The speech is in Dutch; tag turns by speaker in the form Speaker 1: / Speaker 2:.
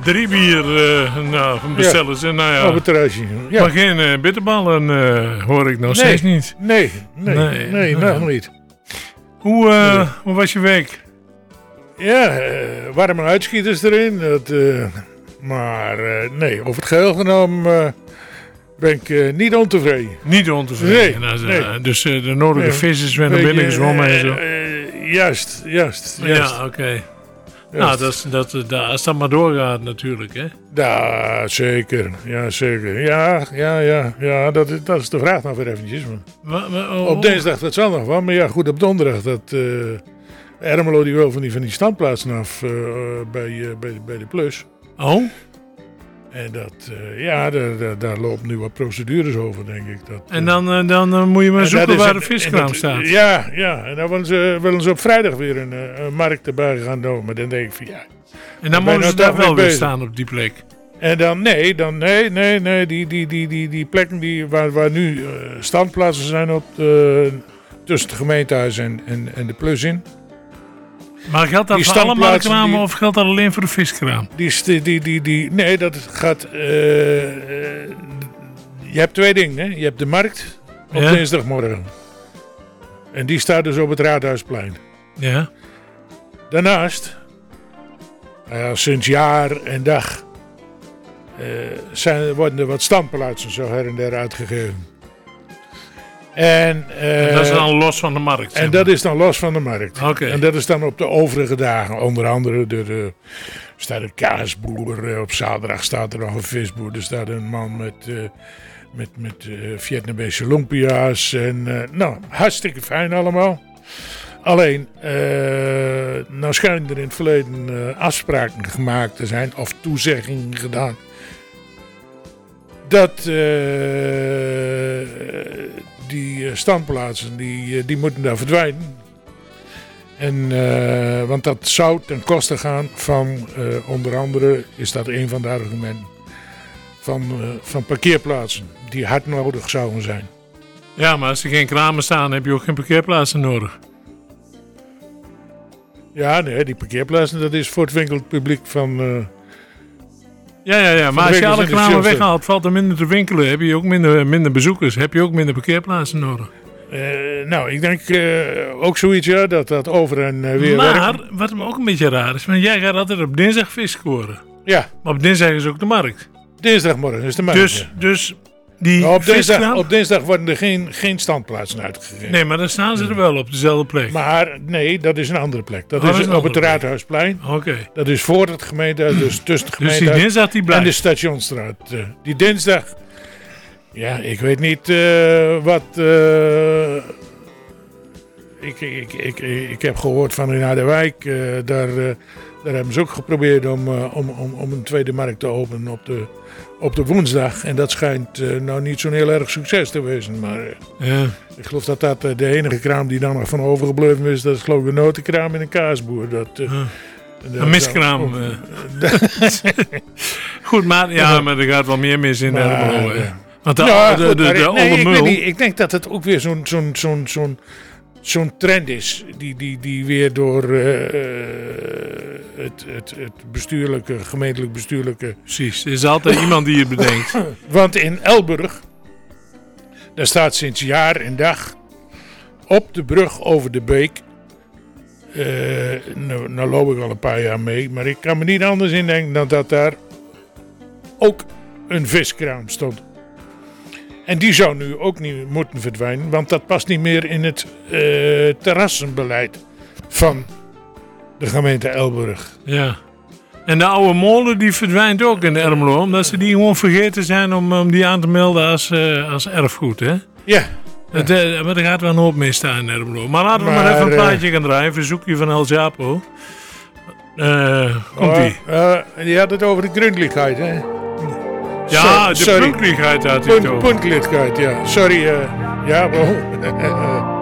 Speaker 1: 3 bier bestellen ze. Nou ja.
Speaker 2: Op het terrasje. Ja.
Speaker 1: Maar geen bitterballen hoor ik nog steeds niet.
Speaker 2: Nee, nog niet.
Speaker 1: Hoe was je week?
Speaker 2: Ja, warme uitschieters erin. Maar over het geheel genomen ben ik niet ontevreden.
Speaker 1: Niet ontevreden.
Speaker 2: Nee.
Speaker 1: Dus de nodige visjes weer naar binnen gezwommen en zo.
Speaker 2: Juist.
Speaker 1: Ja, oké. Nou, als dat maar doorgaat natuurlijk, hè?
Speaker 2: Ja, zeker. Ja, dat is de vraag nog weer eventjes. Op dinsdag, dat zal nog wel. Maar ja, goed, op donderdag, dat Ermelo die wil van die standplaatsen af bij de Plus.
Speaker 1: Oh?
Speaker 2: En daar lopen nu wat procedures over, denk ik.
Speaker 1: En dan moet je maar zoeken waar de viskraam staat.
Speaker 2: Ja, en dan willen ze op vrijdag weer een markt erbij gaan doen. Maar dan denk ik van ja.
Speaker 1: En dan mogen ze daar wel weer staan op die plek.
Speaker 2: En dan, nee, die plekken waar nu standplaatsen zijn tussen het gemeentehuis en de Plus in.
Speaker 1: Maar geldt dat voor alle marktkramen of geldt dat alleen voor de viskraam?
Speaker 2: Nee, dat gaat... je hebt 2 dingen, hè. Je hebt de markt op dinsdagmorgen. En die staat dus op het Raadhuisplein.
Speaker 1: Ja.
Speaker 2: Daarnaast, sinds jaar en dag, worden er wat standplaatsen zo her en der uitgegeven. En
Speaker 1: dat is dan los van de markt.
Speaker 2: En dat is dan los van de markt.
Speaker 1: Okay.
Speaker 2: En dat is dan op de overige dagen. Onder andere staat een kaasboer. Op zaterdag staat er nog een visboer. Er staat een man met Vietnamese lumpia's. En hartstikke fijn allemaal. Alleen, nou schijnen er in het verleden afspraken gemaakt te zijn. Of toezeggingen gedaan. Dat die standplaatsen, die moeten daar verdwijnen. Want dat zou ten koste gaan van, onder andere, is dat een van de argumenten, van parkeerplaatsen die hard nodig zouden zijn.
Speaker 1: Ja, maar als er geen kramen staan, heb je ook geen parkeerplaatsen nodig.
Speaker 2: Ja, nee, die parkeerplaatsen, dat is voor het winkelpubliek van...
Speaker 1: Ja, maar als je alle kramen weghaalt, valt er minder te winkelen. Heb je ook minder bezoekers, heb je ook minder parkeerplaatsen nodig.
Speaker 2: Ik denk ook zoiets, ja, dat over en weer
Speaker 1: maar,
Speaker 2: werkt.
Speaker 1: wat me ook een beetje raar is, want jij gaat altijd op dinsdag vis scoren.
Speaker 2: Ja.
Speaker 1: Maar op dinsdag is ook de markt.
Speaker 2: Dinsdagmorgen is de markt.
Speaker 1: Dus die
Speaker 2: op dinsdag worden er geen standplaatsen uitgegeven.
Speaker 1: Nee, maar dan staan ze er wel op dezelfde plek.
Speaker 2: Maar nee, dat is een andere plek. Dat is op het Raadhuisplein.
Speaker 1: Oké.
Speaker 2: Dat is voor het gemeentehuis, dus tussen het gemeentehuis
Speaker 1: die dinsdag die blijft.
Speaker 2: en de Stationsstraat. Die dinsdag, ja, ik weet niet wat... Ik heb gehoord van in Harderwijk, daar hebben ze ook geprobeerd om een tweede markt te openen op de woensdag. En dat schijnt nou niet zo'n heel erg succes te wezen. Maar ik geloof dat de enige kraam die dan nog van overgebleven is, dat is geloof ik een notenkraam en een kaasboer.
Speaker 1: Een miskraam. Goed, maar er gaat wel meer mis in Ermelo. Want
Speaker 2: ik denk dat het ook weer zo'n trend is die weer door het bestuurlijke, gemeentelijk bestuurlijke...
Speaker 1: Precies, er is altijd iemand die het bedenkt.
Speaker 2: Want in Elburg, daar staat sinds jaar en dag op de brug over de beek, nou loop ik al een paar jaar mee, maar ik kan me niet anders indenken dan dat daar ook een viskraam stond. En die zou nu ook niet moeten verdwijnen, want dat past niet meer in het terrassenbeleid van de gemeente Elburg.
Speaker 1: Ja. En de oude molen die verdwijnt ook in Ermelo, omdat ze die gewoon vergeten zijn om die aan te melden als erfgoed, hè?
Speaker 2: Ja.
Speaker 1: Maar er gaat wel een hoop mee staan in Ermelo. Maar laten we maar even een plaatje gaan draaien, verzoekje van El Japo. Komt-ie.
Speaker 2: Die had het over de gründlichkeit, hè?
Speaker 1: Ja, de punktelijkheid had hij het over.
Speaker 2: Punktelijkheid, ja. Sorry, ja,